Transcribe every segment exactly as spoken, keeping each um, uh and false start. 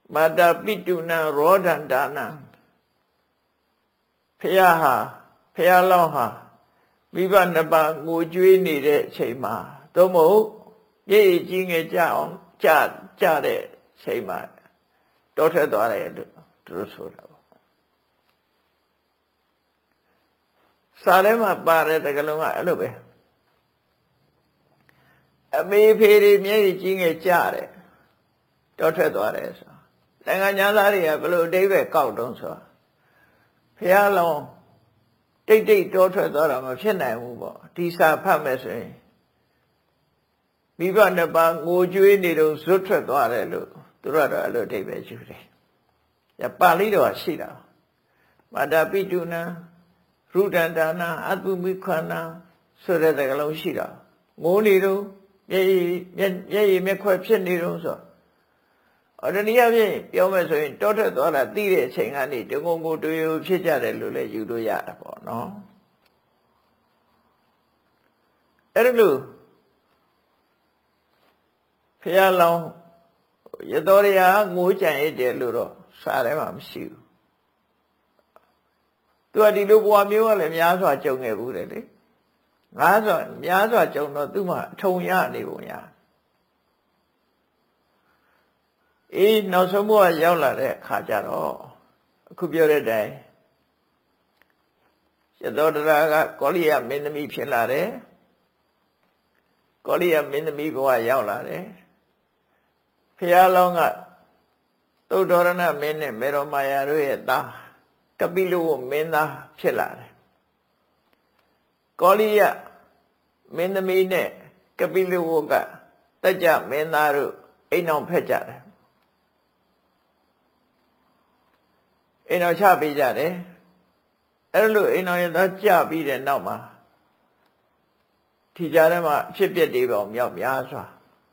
Mata pituna rodandana Pyaha Pyaloha Vivanaba Mujui needed Shema Domo Ye Jing a Jaon Jad Jade Shema Daughter Dore Drusura Salema Bare the Galuma Alube A me peri me jing a jare Daughter Dores Langanaria below David Caldon so Pyalon Take take daughter Dora Machina Ubo Tisa Pamese Vivanaba Mujui Nido Sutra Dore Durada Lo David Judy Ya Palido Ashida Mada Pituna Rudandana Abumikana Sura the Galoshida Monido Yea Yea Mequiption Nido so Ordinary Yomaso daughter Dora Tire saying I need to go to you Chicha Lule you do yada no Erlu Pyalon Yadoria Mucha Ede Luro Salemam Siu To a diluwa mule and Yaswa Jung a wooded. Maza Yaswa Jung no Duma Tonya Nibuya. E no so more Yola de Kajaro. Could be a day. Yadodra Colia Minami Pilare Colia Minami Boa Yola. Pyalonga Todorana Mene Meromaya Rueta. Kabilu Mena Chilare Colia Menamine Kabilu Woga Taja Menaru Enon Pejare Eno Chabijare Erlu Eno Chabi de Noma Tijarama Chipetivo Myop Yaswa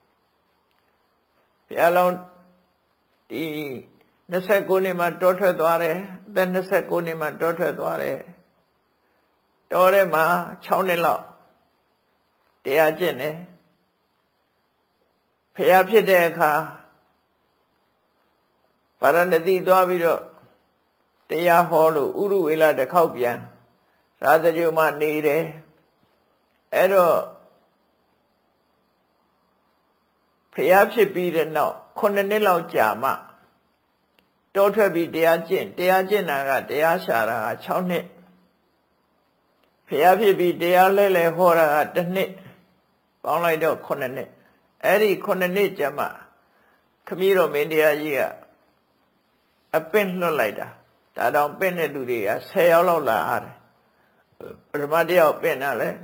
Pyalon the Nasakunima daughter Dware, then Nasakunima daughter Dware. Dorema, Chaunelo, Diagene, Piapideca, Paranadi Davido, Dia Holu, Uruila de Copian, rather you might need a Edo Piapi beaten no, Conanello Jama. Daughter be Diagin, Diaginaga, Diashara, Chownet. Piapi be Dialele Hora at the net. Only do Conanet. Eddie Conanet Jama. Camilo Media year. A pen no later. That don't pen it to the say all of la. Remadio penale.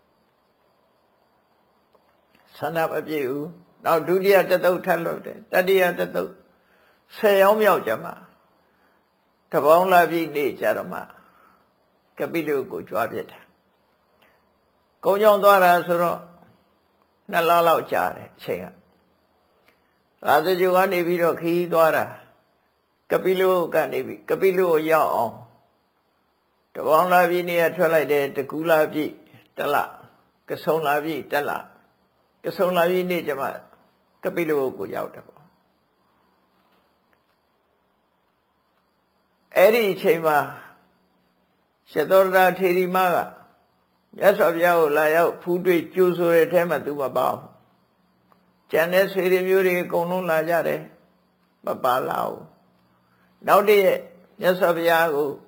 Son up of you. Now do the other tell of it. Daddy at the Say on your jama. Tabon la vi ni jarama. Kabilu go drop it. Go yon dora suro. Nalala jare, saying. Rather you want a video key dora. Kabilu can be Kabilu yaw. Tabon la vi ni a twilight the Kula vi, Tala. Kason la vi, Tala. Kason la vi ni jama. Kabilu go out. Eddie Chema Shadorda Teddy Maga. Yes, of Yao Lao, Pudri, Juso, Tema Duma Janet Siri Muri, Gonun Lajare, Baba Lao. Now, dear, yes, of Yago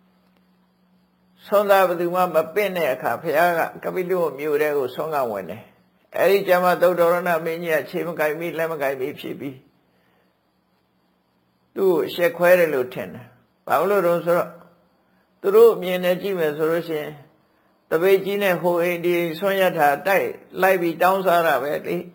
Sonda Duma Pene, Capiaga, Capidu, Mure, Songa Wene. Eddie Jama Dodorana Minia, Chimakai, me, Lamakai, me, Chibi. Do she query lieutenant. Paulo Rosa, the room in a gym as Russian. The Vagina who in the Sonyata died, lively downsara valley.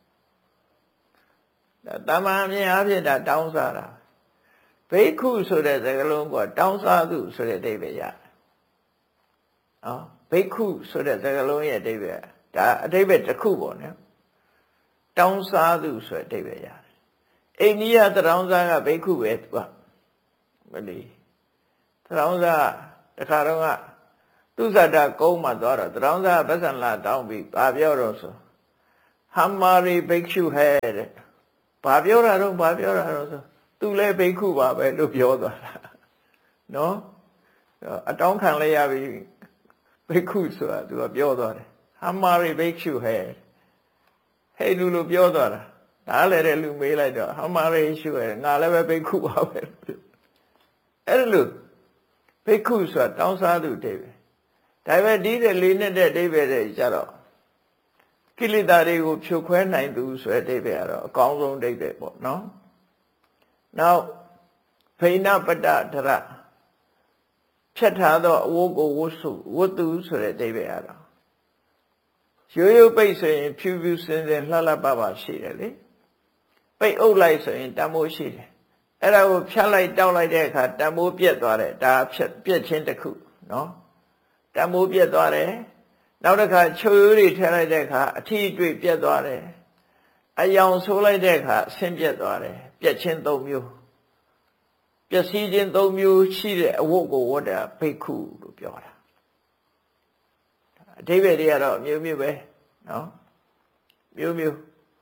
The Damami Avida downsara. Very cool so that the alone got downsara so that they were. Oh, very cool so that the alone yet they were. David the cool one. Downsara so that they were. Enia the downsara very cool with one. Beli, terangga, sekarang tu sada kau madara, terangga pesan lah tahu bi, babio roso, हमारी भिक्षु है बाबियोरा रो बाबियोरा रो သူလည်းဘိက္ခုပါပဲလို့ပြောသွားတာနော်အတောင်းခံလိုက်ရပြီဘိက္ခုဆိုတာသူကပြောသွားတယ်ဟမာရိဘိက္ခုဟဲ့ဟဲ့လူလိုပြောသွားတာဒါလည်းတဲ့လူမေးလိုက်တော့ဟမာရိရှုဟဲ့ငါလည်းပဲဘိက္ခုပါပဲအဲ့လိုဘိက္ခုဆိုတာတောင်းစားသူအဓိပ္ပာယ်ဒါပေမဲ့ဒီတဲ့လေးနဲ့တဲ့အဓိပ္ပာယ်တွေကြတော့ကိလေသာတွေကိုဖြိုခွဲနိုင်သူဆိုတဲ့အဓိပ္ပာယ်ကတော့အကောင်းဆုံးအဓိပ္ပာယ်ပေါ့နော်နောက်ဖိဏပတ္တဒရဖြတ်ထားသောအဝတ်ကိုဝတ်စုဝတ်သူဆိုတဲ့အဓိပ္ပာယ်ကတော့ရိုးရိုးပိတ်ဆိုရင်ဖြူဖြူစင်စင်လှလှပပရှိတယ်လေပိတ်အုပ်လိုက်ဆိုရင်တန်မိုးရှိတယ်အဲ့ဒါကိုဖြတ်လိုက်တောက်လိုက်တဲ့အခါတန်မိုးပြက်သွားတယ်ဒါဖြတ်ပြက်ချင်းတစ်ခုနော်တန်မိုးပြက်သွားတယ်နောက်တစ်ခါချိုးရိုးတွေထည့်လိုက်တဲ့အခါအထီးအတွေ့ပြက်သွားတယ်အယောင်ဆိုးလိုက်တဲ့အခါအဆင်းပြက်သွားတယ်ပြက်ချင်းသုံးမျိုးပျက်စီးခြင်းသုံးမျိုးရှိတဲ့အဝတ်ကိုဝတ်တာဘိက္ခုလို့ပြောတာအဓိပ္ပာယ်တွေကတော့မျိုးမျိုးပဲနော်မျိုးမျိုး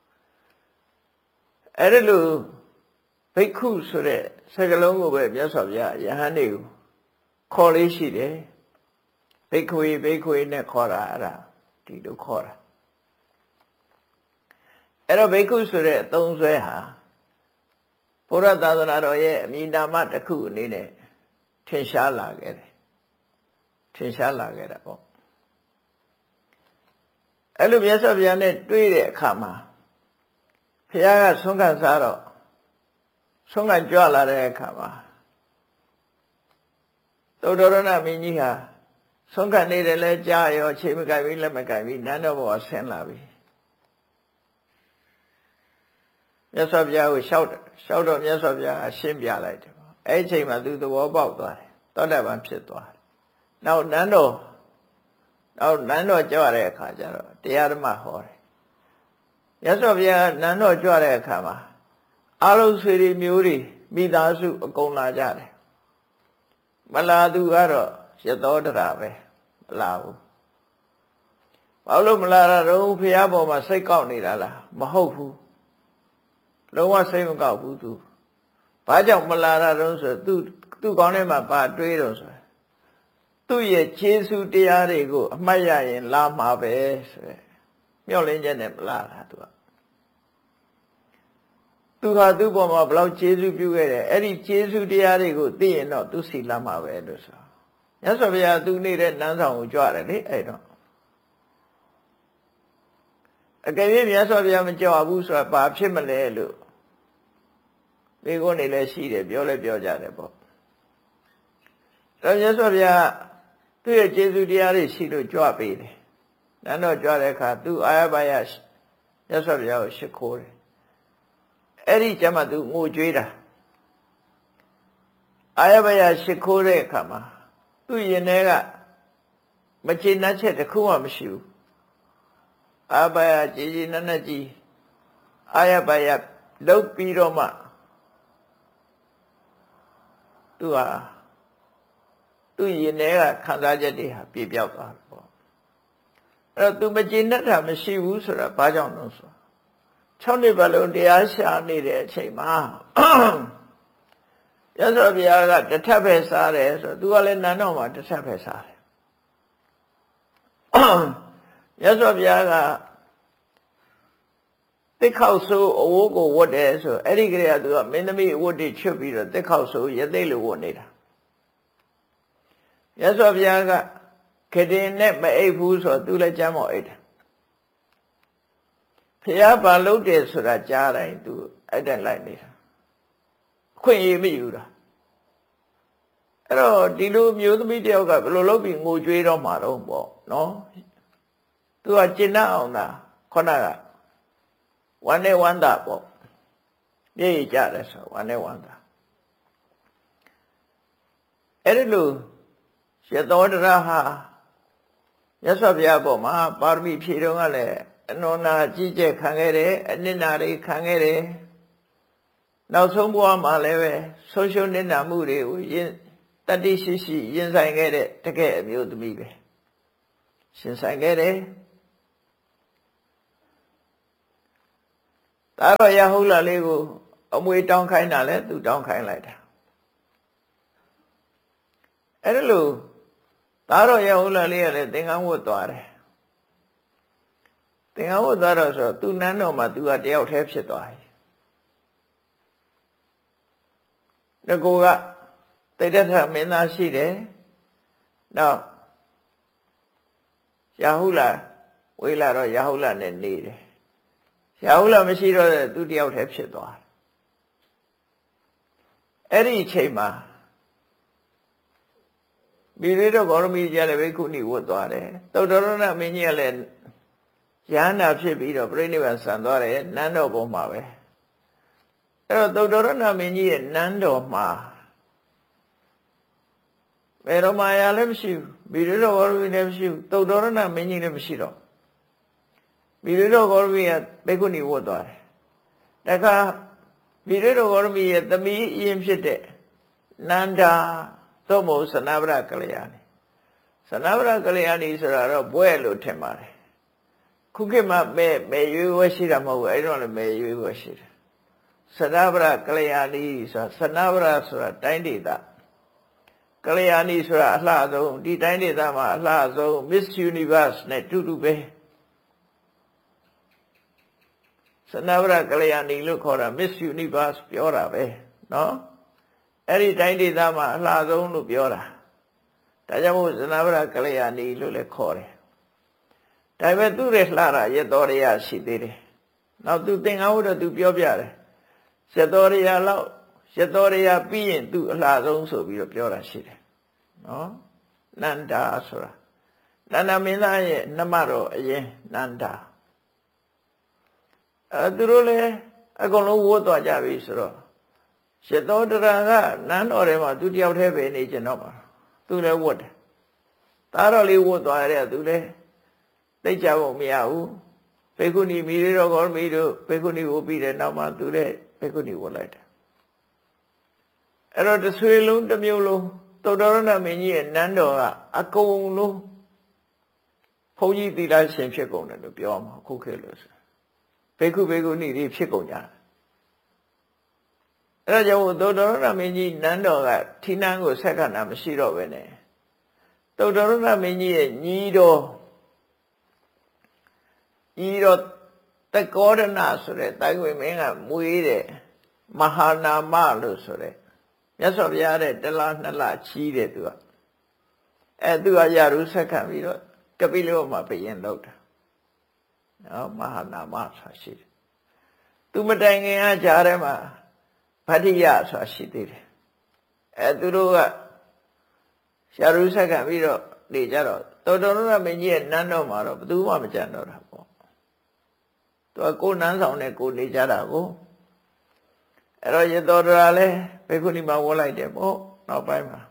အဲ့ဒါလို့ဘိက္ခုဆိုတဲ့စကားလုံးကိုပဲမြတ်စွာဘုရားယဟန်တွေကိုခေါ်လေးရှိတယ်ဘိက္ခွေဘိက္ခွေနဲ့ခေါ်တာအဲ့ဒါဒီလိုခေါ်တာအဲ့တော့ဘိက္ခုဆိုတဲ့အသုံးဆွဲဟာဘုရားသာသနာတော်ရဲ့အမိနာမတစ်ခုအနေနဲ့ထင်ရှားလာခဲ့တယ်ထင်ရှားလာခဲ့တာပေါ့အဲ့လိုမြတ်စွာဘုရားနဲ့တွေ့တဲ့အခါမှာဘုရားကဆုံးခံစားတော့ဆုံးခံကြွလာတဲ့အခါမှာသုတ္တရဏမင်းကြီးဟာဆုံးခံနေတယ်လဲကြားရောခြေမကိုက်ပြီးလက်မကိုက်ပြီးနန်းတော်ဘောဆင်းလာပြီမြတ်စွာဘုရားကိုလျှောက်တယ်လျှောက်တော့မြတ်စွာဘုရားရှင်းပြလိုက်တယ်ပေါ့အဲ့ဒီအချိန်မှာသူသဘောပေါက်သွားတယ်သောတာပန်ဖြစ်သွားတယ်နောက်နန်းတော်နောက်နန်းတော်ကြွတဲ့အခါကျတော့တရားဓမ္မဟောတယ်မြတ်စွာဘုရားနန်းတော်ကြွတဲ့အခါမှာအလုံးဆွေတွေမျိုးတွေမိသားစုအကုန်လာကြတယ်မလာသူကတော့ရသောတရာပဲမလာဘူးဘာလို့မလာတော့ဘုရားပေါ်မှာစိတ်ကောက်နေတာလားမဟုတ်ဘူးလုံးဝစိတ်မကောက်ဘူးသူဘာကြောင့်မလာတာတုံးဆိုသူသူကောင်းထဲမှာပါတွေးတော့ဆိုသူ့ရဲ့ခြေဆုတရားတွေကိုအမှတ်ရရင်လာမှာပဲဆိုရယ်မျောလင်းချက်နဲ့မလာတာသူကသူဟာသူ့ပေါ်မှာဘလောက်ခြေဆုပြုခဲ့တယ်အဲ့ဒီခြေဆုတရားတွေကိုသိရင်တော့သူစီလာမှာပဲလို့ဆိုမြတ်စွာဘုရားသူနေတဲ့နန်းဆောင်ကိုကြွတယ်လေအဲ့တော့အကယ်၍မြတ်စွာဘုရားမကြွဘူးဆိုတာဘာဖြစ်မလဲလို့မိကုန်းနေလည်းရှိတယ်ပြောလည်းပြောကြတယ်ပေါ့တော့မြတ်စွာဘုရားသူ့ရဲ့ကျေးဇူးတရားတွေရှိလို့ကြွပေးတယ်နန်းတော်ကြွတဲ့အခါသူအာရဘယမြတ်စွာဘုရားကိုရှိခိုးတယ်အဲ့ဒီကျမှသူငိုကြွေးတာအာရဘယရှိခိုးတဲ့အခါမှာသူ့ရင်ထဲကမကျေနပ်ချက်တစ်ခုမှမရှိဘူးအာဘယကြည်ကြည်နက်နက်ကြီးအာရဘယလုတ်ပြီးတော့မှသူဟာသူရင်ထဲကခံစားချက်တွေဟာပြပြောက်သွားတယ်ပေါ့အဲ့တော့သူမကျေနပ်တာမရှိဘူးဆိုတာဘာကြောင့်လဲဆို၆နှစ်ပတ်လုံးတရားရှာနေတဲ့အချိန်မှာရသော်ဘုရားကတစ်ထပ်ပဲစားတယ်ဆိုတော့သူကလည်းနန်းတော်မှာတစ်ထပ်ပဲစားတယ်ရသော်ဘုရားကတိခောက်ဆိုးအဝတ်ကိုဝတ်တယ်ဆိုအဲ့ဒီကလေးကသူကမင်းသမီးအဝတ်တွေချွတ်ပြီးတော့တိခောက်ဆိုးရသိတ်လိုဝတ်နေတာရသော်ဘုရားကခတင်နဲ့မအိပ်ဘူးဆိုတော့သူလည်းကြမ်းမော်အိပ်တယ်ဘုရားဘာလုပ်တယ်ဆိုတာကြားတိုင်းသူအဲ့တည်းလိုက်နေတာခွင့်ရမိဘူးလားအဲ့တော့ဒီလိုမျိုးသမီးတယောက်ကဘယ်လိုလုပ်ပြီးငိုကြွေးတော့မှာတော့ပေါ့နော်သူကကျင့်တတ်အောင်သာခေါဏကဝမ်းနဲ့ဝမ်းသာပေါ့ပြည့်ကြတယ်ဆိုဝမ်းနဲ့ဝမ်းသာအဲ့ဒီလိုရသောတရဟာမြတ်စွာဘုရားပေါ်မှာပါရမီဖြည့်တော့ကလည်းအနန္နာကြီးကျယ်ခံခဲ့တယ်အနစ်နာတွေခံခဲ့တယ်နောက်ဆုံးဘဝမှာလည်းပဲဆုံးရှုံးနစ်နာမှုတွေကိုရင်တတိရှိရှိရင်ဆိုင်ခဲ့တဲ့တကယ်အမျိုးသမီးပဲရှင်ဆိုင်ခဲ့တယ်ဒါတော့ရဟုလာလေးကိုအမွေတောင်းခိုင်းတာလဲသူတောင်းခိုင်းလိုက်တာအဲ့ဒါလို့သားတော်ရဟုတ်လားလေးရလဲသင်္ကန်းဝတ်သွားတယ်သင်္ကန်းဝတ်သွားတော့ဆိုသူနန်းတော်မှာသူကတယောက်တည်းဖြစ်သွားပြီငကိုကတိတ်တထမင်းသားရှိတယ်နောက်ရာဟုလဝေလာတော့ရာဟုလနဲ့နေတယ်ရာဟုလမရှိတော့သူတယောက်တည်းဖြစ်သွားတယ်အဲ့ဒီအချိန်မှာမိရိတော့ဂေါရမီကြီးလည်းဘိက္ခုနီဝတ်သွားတယ်သုတ္တရဏမင်းကြီးကလည်းရဟန္တာဖြစ်ပြီးတော့ပြိဋိဘံဆံသွားတယ်နန်းတော်ပေါ်မှာပဲအဲ့တော့သုတ္တရဏမင်းကြီးရဲ့နန်းတော်မှာဘယ်တော့မှရလည်းမရှိဘူးမိရိတော့ဂေါရမီလည်းမရှိဘူးသုတ္တရဏမင်းကြီးလည်းမရှိတော့မိရိတော့ဂေါရမီကဘိက္ခုနီဝတ်သွားတယ်တခါမိရိတော့ဂေါရမီရဲ့သမီးအရင်ဖြစ်တဲ့နန္ဒာသို့မဟုတ်သနဗရကလျာဏီသနဗရကလျာဏီဆိုတာတော့ဘွဲ့လို့ထင်ပါတယ်ခုခေတ်မှာမဲမဲရွေးဝဲရှိတာမဟုတ်ဘူးအဲ့တော့လည်းမဲရွေးဝဲရှိတယ်သနဗရကလျာဏီဆိုတာသနဗရဆိုတာတိုင်းဒေသကလျာဏီဆိုတာအလှဆုံးဒီတိုင်းဒေသမှာအလှဆုံး Miss Universe နဲ့တူတူပဲသနဗရကလျာဏီလို့ခေါ်တာ Miss Universe ပြောတာပဲနော်အဲ့ဒီတိုင်းဒေသမှာအလှဆုံးလို့ပြောတာဒါကြောင့်မို့သနဗရကလျာဏီလို့လည်းခေါ်တယ်ဒါပေမဲ့သူ့ရဲ့လှတာရတော်ရရရှိသေးတယ်နောက်သူသင်္ကန်းဝတ်တော့သူပြောပြတယ်ရတော်ရရလောက်ရတော်ရရပြီးရင်သူအလှဆုံးဆိုပြီးတော့ပြောတာရှိတယ်နော်နန္ဒာဆိုတာနန္ဒမင်းသားရဲ့နှမတော်အရင်နန္ဒာအဲသူတို့လည်းအကုန်လုံးဝတ်သွားကြပြီဆိုတော့ရသောတရာကနန်းတော်ထဲမှာသူတယောက်တည်းပဲနေကျင်တော့ပါသူလည်းဝတ်တယ်သားတော်လေးဝတ်သွားတယ်သူလည်းသိကြဖို့မရဘူးဘေကုဏီမိရိတော်ဂေါရမီတို့ဘေကုဏီဝတ်ပြီးတဲ့နောက်မှာသူလည်းဘေကုဏီဝတ်လိုက်တယ်အဲ့တော့တစ်ဆွေလုံးတစ်မျိုးလုံးသုတ္တရဏမင်းကြီးရဲ့နန်းတော်ကအကုန်လုံးဘုန်းကြီးသီလရှင်ဖြစ်ကုန်တယ်လို့ပြောမှာခုခေတ်လို့ဆိုဘေကုဘေကုဏီတွေဖြစ်ကုန်ကြတယ်အဲ့ဒါကြောင့်သုတ္တရဏမင်းကြီးနန်းတော်ကထီနန်းကိုဆက်ခဏမရှိတော့ပဲနဲ့သုတ္တရဏမင်းကြီးရဲ့ညီတော်ညီတော်တကောဒနာဆိုတဲ့တိုင်းဝင်မင်းကမွေးတဲ့မဟာနာမလို့ဆိုတဲ့မြတ်စွာဘုရားတဲ့တလားနှစ်လချီးတယ်သူကအဲသူကရာထူးဆက်ခံပြီးတော့ကပိလဝမှာဘယင်လောက်တာနော်မဟာနာမဆိုတာရှိတယ်သူမတိုင်ခင်ကကြားထဲမှာဗတ္တိယဆိုတာရှိသေးတယ်အဲသူတို့ကရာထူးဆက်ခံပြီးတော့နေကြတော့တော်တော်များမင်းကြီးရဲ့နန်းတော်မှာတော့ဘယ်သူမှမကြံတော့တာပေါ့သူကကိုယ်နန်းဆောင်နဲ့ကိုယ်နေကြတာကိုအဲ့တော့ရတော်တော်လဲဘေကုဏီမှာဝတ်လိုက်တယ်ပေါ့နောက်ပိုင်းမှာ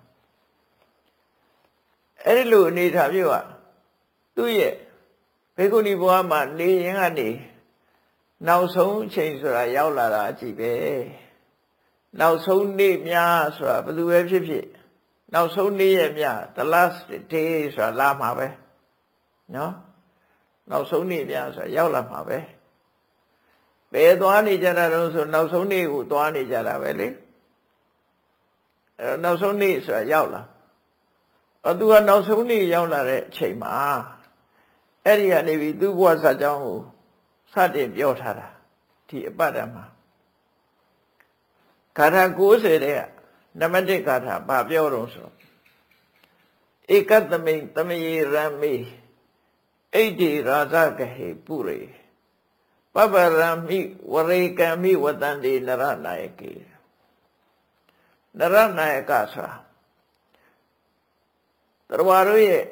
အဲ့ဒီလိုအနေထားမျိုးကသူ့ရဲ့ဘေကုဏီဘဝမှာနေရင်ကနေနောက်ဆုံးအချိန်ဆိုတာရောက်လာတာအကြည့်ပဲနောက်ဆုံးနေ့များဆိုတာဘယ်သူပဲဖြစ်ဖြစ်နောက်ဆုံးနေ့ရဲ့များ the last day ဆိုတာလာမှာပဲနော်နောက်ဆုံးနေ့များဆိုတာရောက်လာမှာပဲဘယ်သွားနေကြတာတော့ဆိုနောက်ဆုံးနေ့ကိုသွားနေကြတာပဲလေအဲနောက်ဆုံးနေ့ဆိုတာရောက်လာအတူကနောက်ဆုံးနေ့ရောက်လာတဲ့အချိန်မှာအဲ့ဒီကနေပြီးသူ့ဘဝစာကြောင်းကိုစတင်ပြောထားတာဒီအပတ်တည်းမှာဂါထာ၉၀တဲ့နံပါတ်၁ဂါထာဘာပြောတော့ဆိုဧကသမိန်သမယေရမေဣတိရာဇဂဟေပုရေပပရမိဝရေကမိဝတန္တိနရနာယကေနရနာယကဆိုတာတရားတို့ရဲ့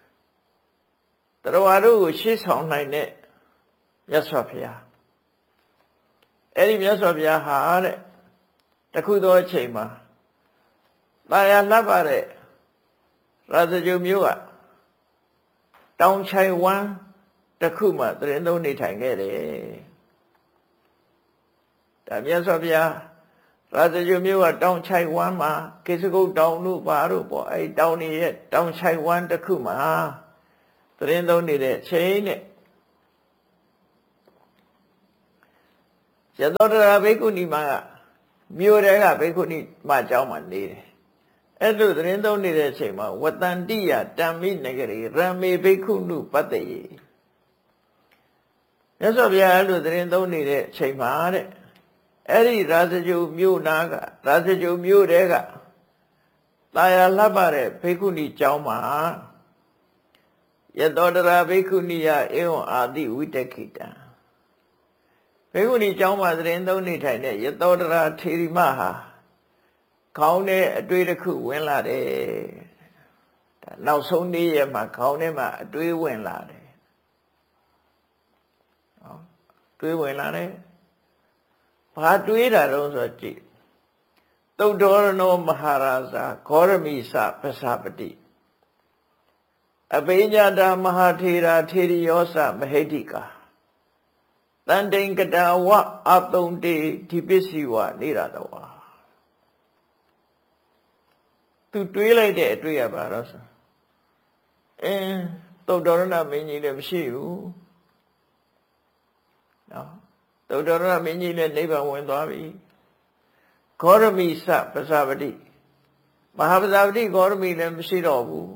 တရားတို့ကိုရှေ့ဆောင်နိုင်တဲ့မြတ်စွာဘုရားအဲ့ဒီမြတ်စွာဘုရားဟာတဲ့တခုသောအချိန်မှာတာယာလှပတဲ့ရာဇဂုမျိုးကတောင်ချိုင်ဝမ်းတစ်ခုမှသရင်သုံးနေထိုင်ခဲ့တယ်ဒါမြတ်စွာဘုရားရာဇဂုမျိုးကတောင်ချိုင်ဝမ်းမှာကိစ္စကုတ်တောင်တို့ဘာတို့ပေါ့အဲတောင်ကြီးရဲ့တောင်ချိုင်ဝမ်းတစ်ခုမှာသရင်သုံးနေတဲ့ချိန်နဲ့ရသောတရာဘိက္ခုနီမကမြို့တဲကဘိက္ခုနီမเจ้าမှာနေတယ်အဲ့လိုသတင်းသုံးနေတဲ့အချိန်မှာဝတ္တန္တိယတံမိနဂရီရံမေဘိက္ခုနုပတ္တယေမြတ်စွာဘုရားအဲ့လိုသတင်းသုံးနေတဲ့အချိန်မှာတဲ့အဲ့ဒီရာဇဂုမြို့နာကရာဇဂုမြို့တဲကတာယာလှပတဲ့ဘိက္ခုနီเจ้าမှာယတောတရာဘိက္ခုနီယဧဝံအာတိဝိတခိတံဘိက္ခုနီเจ้าမှာသတင်းသုံးနေထိုင်တဲ့ယတောတရာထေရီမဟာခေါင်းထဲအတွေ့တစ်ခုဝင်လာတယ်ဒါနောက်ဆုံးနေ့ရက်မှာခေါင်းထဲမှာအတွေ့ဝင်လာတယ်ဟောတွေးဝင်လာတယ်ဘာတွေးတာတော့ဆိုကြည့်သုတ်တော်ရဏောမဟာရာဇာဂေါရမိစပသပတိအဘိညာတာမဟာထေရာထေရီယောသမဟိတိကာတန်တိန်ကတာဝအတုံတေဒီပစ္စည်းဝနေရတဝါသူတွေးလိုက်တဲ့အတွေ့ရပါတော့ဆိုအင်းသုတ်တော်ရဏမင်းကြီးလည်းမရှိဘူးနော်သုတ်တော်ရဏမင်းကြီးလည်းနိဗ္ဗာန်ဝင်သွားပြီဂေါရမိစပသပတိမဟာပသပတိဂေါရမိလည်းမရှိတော့ဘူး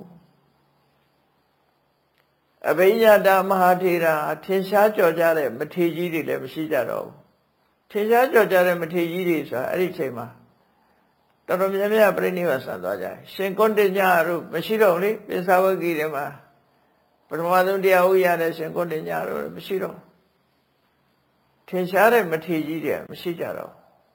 အဘိညာတာမဟာထေရာထင်ရှားကြော်ကြတဲ့မထေကြီးတွေလည်းမရှိကြတော့ဘူးထင်ရှားကြော်ကြတဲ့မထေကြီးတွေဆိုတာအဲ့ဒီချိန်မှာတော်တော်များများပြိဋိဘဆန်သွားကြတယ်ရှင်ကွန်တညတို့မရှိတော့လေပိဿဝဂီတွေမှာပထမဆုံးတရားဥရတဲ့ရှင်ကွန်တညတို့မရှိတော့ထင်ရှားတဲ့မထေကြီးတွေမရှိကြတော့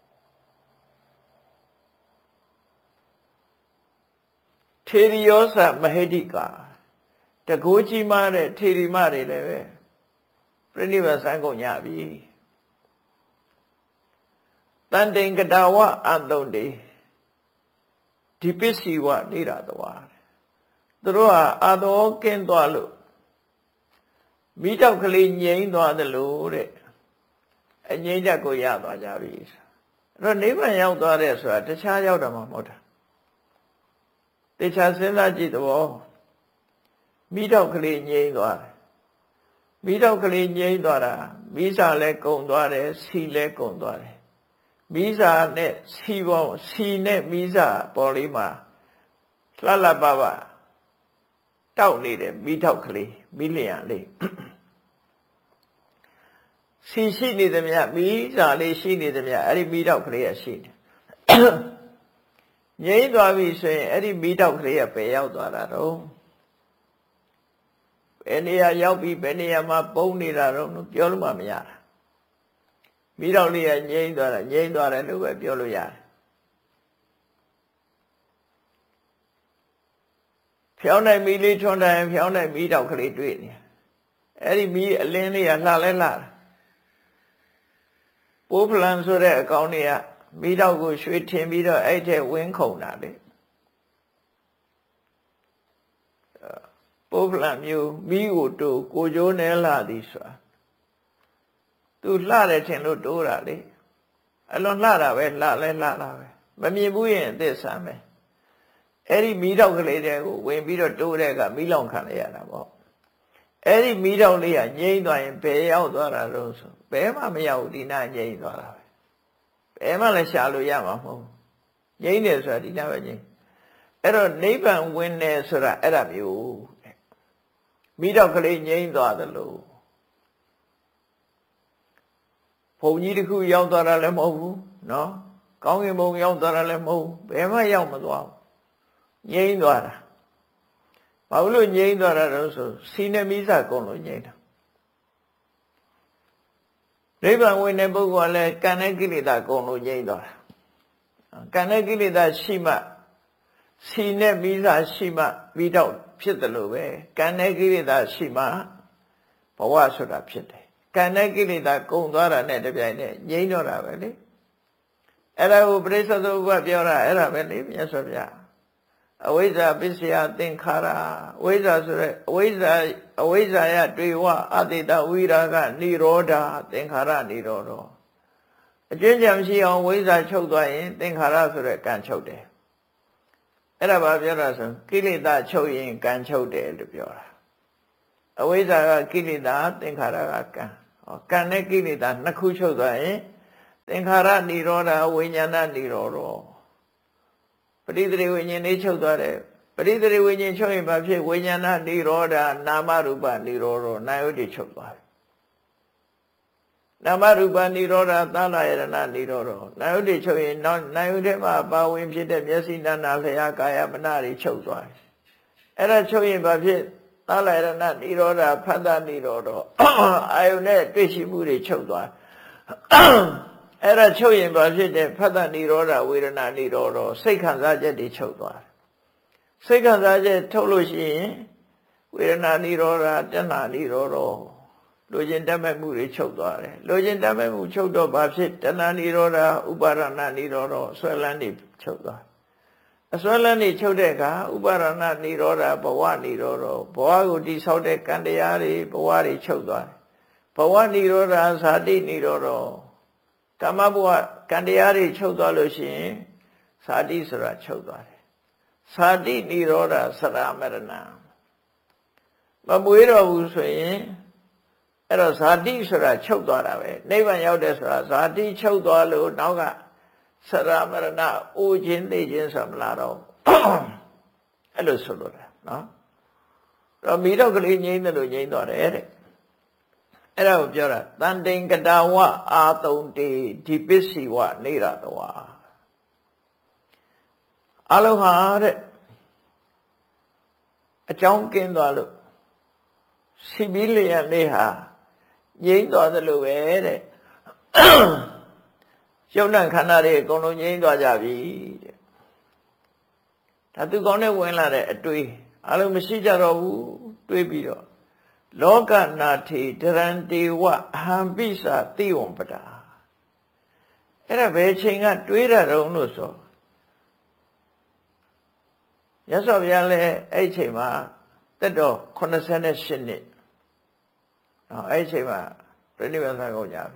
ထေရီယောသမဟိတိကာတကူကြီးမားတဲ့ထေရီမတွေလည်းပဲပြိဋိဘဆန်ကုန်ကြပြီတန်တိန်ကတာဝအတုံတေဒီပစ္စည်းဝနေတာသွားသူတို့ဟာအာတော်ကင်းသွားလို့မိတောက်ကလေးငြိမ်းသွားတယ်လို့တဲ့အငြိမ့်ချက်ကိုရသွားကြပြီအဲ့တော့နိဗ္ဗာန်ရောက်သွားတဲ့ဆိုတာတခြားရောက်တာမှမဟုတ်တာတခြားစဉ်းစားကြည့်တော့မိတောက်ကလေးငြိမ်းသွားတယ်မိတောက်ကလေးငြိမ်းသွားတာမိစာလည်းကုံသွားတယ်စီလည်းကုံသွားတယ်မိစာနဲ့စီပေါင်းစီနဲ့မိစာပေါ်လေးမှာလှလှပပတောက်နေတယ်မိတောက်ကလေးမိလျံလေးစီရှိနေသမျှမိစာလေးရှိနေသမျှအဲ့ဒီမိတောက်ကလေးကရှိနေငြိမ်းသွားပြီဆိုရင်အဲ့ဒီမိတောက်ကလေးကပယ်ရောက်သွားတာတော့ဘယ်နေရာရောက်ပြီဘယ်နေရာမှာပုံနေတာတော့ပြောလို့မှမရတာမိတောက်လေးကငြိမ်းသွားတာငြိမ်းသွားတယ်လို့ပဲပြောလို့ရတယ်ဖြောင်းနိုင်မီလေးထွန်းတိုင်းဖြောင်းနိုင်မီတောက်ကလေးတွေ့နေအဲ့ဒီမီအလင်းလေးကလှလဲလှတာပိုးဖလန်ဆိုတဲ့အကောင်တွေကမီတောက်ကိုရွှေထင်ပြီးတော့အဲ့ထဲဝင်းခုန်တာလေပိုးဖလန်မျိုးမီကိုတိုးကိုကျိုးနဲ့လှသည်ဆိုတာသူလှတယ်ထင်လို့တိုးတာလေအလွန်လှတာပဲလှလဲလှတာပဲမမြင်ဘူးရင်အသစ်ဆမ်းပဲအဲ့ဒီမီးတောက်ကလေးတွေကိုဝင်ပြီးတော့တိုးတဲ့ကမီးလောင်ခံရရတာပေါ့အဲ့ဒီမီးတောက်လေးကငြိမ့်သွားရင်ဘယ်ရောက်သွားတာတော့ဆိုဘယ်မှမရောက်ဘူးဒီနာငြိမ့်သွားတာပဲဘယ်မှလည်းရှာလို့ရမှာမဟုတ်ငြိမ့်တယ်ဆိုတာဒီနာပဲငြိမ့်အဲ့တော့နိဗ္ဗာန်ဝင်တယ်ဆိုတာအဲ့ဒါမျိုးမီးတောက်ကလေးငြိမ့်သွားတယ်လို့ဘုံကြီးတစ်ခုရောက်သွားတာလည်းမဟုတ်ဘူးနော်ကောင်းကင်ဘုံရောက်သွားတာလည်းမဟုတ်ဘူးဘယ်မှရောက်မသွားဘူးငြိမ့်သွားတာဘာလို့ငြိမ့်သွားတာတော့ဆိုစီနေမိစာကုန်လို့ငြိမ့်တာနိဗ္ဗာန်ဝင်တဲ့ပုဂ္ဂိုလ်ကလည်းကံနဲ့ကိလေသာကုန်လို့ငြိမ့်သွားတာကံနဲ့ကိလေသာရှိမှစီနဲ့မိစာရှိမှပြီးတော့ဖြစ်တယ်လို့ပဲကံနဲ့ကိလေသာရှိမှဘဝဆိုတာဖြစ်တယ်ကံနဲ့ကိလေသာကုန်သွားတာနဲ့တပြိုင်နက်ငြိမ့်တော့တာပဲလေအဲ့ဒါကိုပရိစ္ဆေသုဘပြောတာအဲ့ဒါပဲလေမြတ်စွာဘုရားအဝိဇ္ဇာပစ္စယသင်္ခါရအဝိဇ္ဇာဆိုရဲအဝိဇ္ဇာအဝိဇ္ဇာယတွေ့ဝအတိတဝိရာဂနိရောဓသင်္ခါရနိရောဓအကျဉ်းချံမရှိအောင်ဝိဇ္ဇာချုပ်သွားရင်သင်္ခါရဆိုရဲကံချုပ်တယ်အဲ့ဒါဘာပြောတာဆိုကိလေသာချုပ်ရင်ကံချုပ်တယ်လို့ပြောတာအဝိဇ္ဇာကကိလေသာသင်္ခါရကကံဟောကံနဲ့ကိလေသာနှစ်ခုချုပ်သွားရင်သင်္ခါရនិရောဓဝိညာဏនិရောဓပရိသေဝိညာဉ်လေးချုပ်သွားတယ်ပရိသေဝိညာဉ်ချုပ်ရင်ဘာဖြစ်ဝိညာဏនិရောဓနာမရူပនិရောဓနာယုတ်တွေချုပ်သွားတယ်နာမရူပនិရောဓသလယရဏនិရောဓနာယုတ်တွေချုပ်ရင်နောက်နာယုတ်ထဲမှာပါဝင်ဖြစ်တဲ့မျက်စိနာနာလျှာကာယမနတွေချုပ်သွားတယ်အဲ့ဒါချုပ်ရင်ဘာဖြစ်သလယရဏនិရောဓဖတ်တនិရောဓအာယုနဲ့တွေ့ရှိမှုတွေချုပ်သွားအဲ့ဒါချုပ်ရင်ဘာဖြစ်တဲ့ဖတ်တនិရောဓဝေဒနာនិရောဓစိတ်ခံစားချက်တွေချုပ်သွားတယ်စိတ်ခံစားချက်ထုတ်လို့ရှိရင်ဝေဒနာនិရောဓတဏှာនិရောဓလိုချင်တတ်မဲ့မှုတွေချုပ်သွားတယ်လိုချင်တတ်မဲ့မှုချုပ်တော့ဘာဖြစ်တဏှာនិရောဓဥပါဒနာនិရောဓဆွဲလန်းနေချုပ်သွားအဆွဲလန်းနေချုပ်တဲ့အခါဥပါဒနာនិရောဓဘဝនិရောဓဘဝကိုတိဆောက်တဲ့ကံတရားတွေဘဝတွေချုပ်သွားတယ်ဘဝនិရောဓဇာတိនិရောဓကာမဘဝကံတရားတွေချုပ်သွားလို့ရှိရင်ဇာတိဆိုတာချုပ်သွားတယ်ဇာတိនិရောဓသရမရဏမမွေးတော့ဘူးဆိုရင်အဲ့တော့ဇာတိဆိုတာချုပ်သွားတာပဲနိဗ္ဗာန်ရောက်တဲ့ဆိုတာဇာတိချုပ်သွားလို့နောက်ကသရမရဏအိုခြင်းသိခြင်းဆိုမလားတော့အဲ့လိုဆိုလို့တာနော်တော့မိတော့ကလေးငြိမ့်တယ်လို့ငြိမ့်သွားတယ်တဲ့အဲ့ဒါကိုပြောတာတန်တိန်ကတာဝအာတုံတေဒီပစ္စည်းဝနေရတဝါအလုံးဟာတဲ့အကြောင်းကင်းသွားလို့စီဘီလျံလေးဟာငြိမ့်သွားသလိုပဲတဲ့ရုပ်နဲ့ခန္ဓာတွေအကုန်လုံးငြိမ့်သွားကြပြီတဲ့ဒါသူကောင်းနဲ့ဝင်လာတဲ့အတွေ့အလုံးမရှိကြတော့ဘူးတွေးပြီးတော့လောကနာထေဒရန္တေဝအဟံပိစသိဝံပတာအဲ့ဒါဘယ်ချိန်ကတွေးရတော့လို့ဆိုရသော်ဗျာလဲအဲ့ချိန်မှာတက်တော့eighty-eightနှစ်နော်အဲ့ချိန်မှာပြိဋိဘံသံကုန်ကြပြီ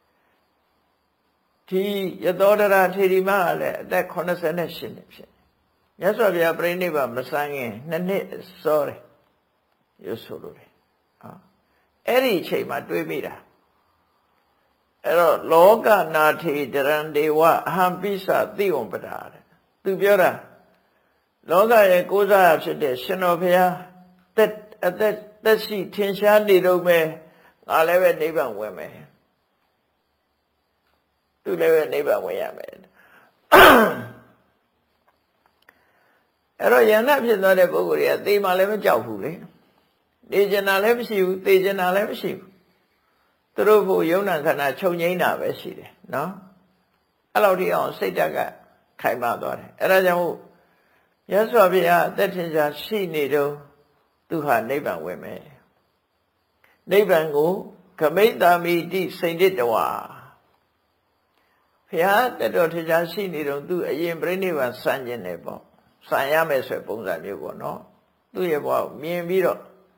ဒီယသောဒရာထေရီမကလည်းအသက်eighty-eightနှစ်ဖြစ်ရသော်ဗျာပြိဋိဘံမစမ်းခင်နှစ်နှစ်စောတယ်ရွဆိုလို့တယ်ဟာအဲ့ဒီအချိန်မှာတွေးမိတာအဲ့တော့လောကနာထေတရံဒေဝအဟံပိစသိဝံပတာတဲ့သူပြောတာလောကရဲ့ကိုးစားဖြစ်တဲ့ရှင်တော်ဘုရားတက်အသက်သက်ရှိထင်ရှားနေတော့မယ်ငါလည်းပဲနိဗ္ဗာန်ဝင်မယ်သူလည်းပဲနိဗ္ဗာန်ဝင်ရမယ်အဲ့တော့ယန္တဖြစ်သွားတဲ့ပုဂ္ဂိုလ်တွေကသေမှလည်းမကြောက်ဘူးလေနေကျင်တာလည်းမရှိဘူးသေကျင်တာလည်းမရှိဘူးသူတို့ဖို့ယုံနာခန္ဓာချုပ်ငိမ့်တာပဲရှိတယ်နော်အဲ့လောက်ထိအောင်စိတ်ဓာတ်ကခိုင်မာသွားတယ်အဲ့ဒါကြောင့်မြတ်စွာဘုရားအသက်ထင်ရှားရှိနေတော့သူဟာနိဗ္ဗာန်ဝင်မယ်နိဗ္ဗာန်ကိုခမိတ်တာမိတိစိန်တတဝါဘုရားတတော်ထင်ရှားရှိနေတော့သူအရင်ပြိဋိဘံစံကျင်တယ်ပေါ့စံရမယ်ဆိုပုံစံမျိုးပေါ့နော်သူ့ရဲ့ဘဝကိုမြင်ပြီးတော့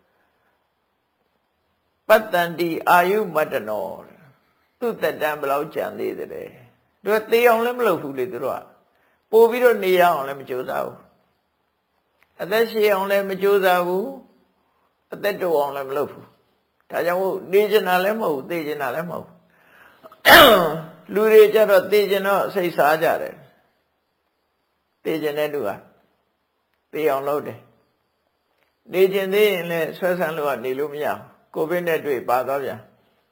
ပတ္တန္တိအာယုမတ္တနောသူ့တက်တန်းဘယ်လောက်ကြံသေးတယ်သူကသေအောင်လည်းမလုပ်ဘူးလေသူတို့ကပို့ပြီးတော့နေရအောင်လည်းမကြိုးစားဘူးအသက်ရှည်အောင်လည်းမကြိုးစားဘူးအသက်တိုးအောင်လည်းမလုပ်ဘူးဒါကြောင့်မို့နေကျင်တာလည်းမဟုတ်ဘူးသေကျင်တာလည်းမဟုတ်ဘူးလူတွေကြတော့သေကျင်တော့စိတ်စားကြတယ်သေကျင်တဲ့လူကသေအောင်လုပ်တယ်နေကျင်သေးရင်လည်းဆွဲဆန်းလို့ကနေလို့မရဘူးကိုဗစ်နဲ့တွေ့ပါသွားပြန်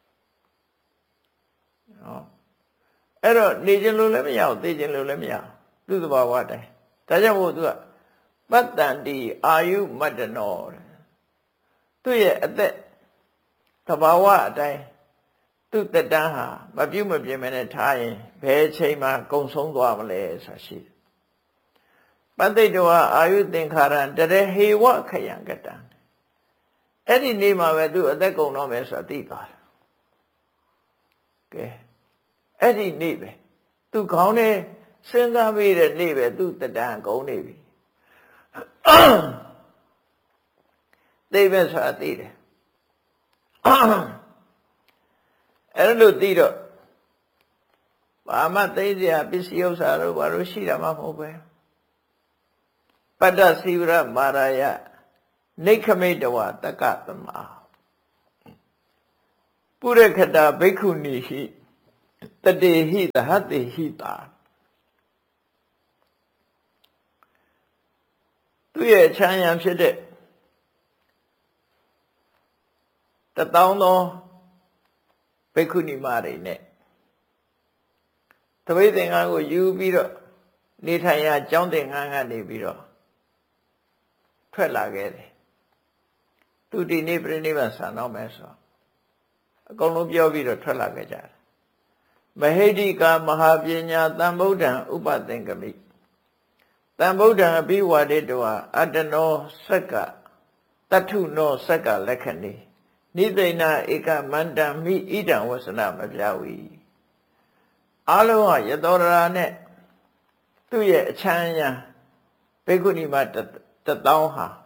ဟောအဲ့တော့နေကျင်လို့လည်းမရဘူးသေကျင်လို့လည်းမရဘူးသူ့သဘာဝတိုင်းဒါကြောင့်မို့သူကပတ္တန္တိအာယုမတ္တနောသူ့ရဲ့အသက်သဘာဝအတိုင်းသူ့တက်တန်းဟာမပြုတ်မပြင်းမနဲ့ထားရင်ဘယ်ချိန်မှကုံဆုံးသွားမလဲဆိုတာရှိတယ်ပတ္တိတဝအာယုသင်္ခါရံတရဟေဝခယံကတံအဲ့ဒီနေ့မှာပဲသူအသက်ကုန်တော့မယ်ဆိုတာသိသွားတယ်ကဲအဲ့ဒီနေ့ပဲသူခေါင်းနဲ့စဉ်းစားပြီးတဲ့နေ့ပဲသူတက်တန်းကုန်နေပြီသိပဲဆိုတာသိတယ်အဲ့လိုသိတော့ဘာမှသိစရာပစ္စည်းဥစ္စာတို့ဘာလို့ရှိတာမှမဟုတ်ပဲပတ္တစီဝရမာရယနိခမိတဝတက္ကသမပုရခတဘိက္ခုနီဟိတတေဟိသဟတေဟိတာသူရဲ့ချမ်းရံဖြစ်တဲ့တသောင်းသောဘိက္ခုနီမတွေနဲ့သပိတ်သင်္ကန်းကိုယူပြီးတော့နေထိုင်ရကျောင်းသင်္ကန်းကနေပြီးတော့ထွက်လာခဲ့တယ်သူဒီနေ့ပြိဋိဘံဆံတော့မယ်ဆိုအကုန်လုံးပြောပြီးတော့ထွက်လာခဲ့ကြတယ်မဟိတိကာမဟာပညာတံဗုဒ္ဓံဥပသင်္ကမိတံဗုဒ္ဓံအဘိဝါဒေတောအတ္တနောစက္ကတထုနောစက္ကလက္ခဏိနိသိဏဧကမန္တံမိဣဒံဝဆနမပြဝီအလုံးဟာယသောရာနဲ့သူ့ရဲ့အချမ်းရံဘိက္ခုနီမတသောင်းဟာ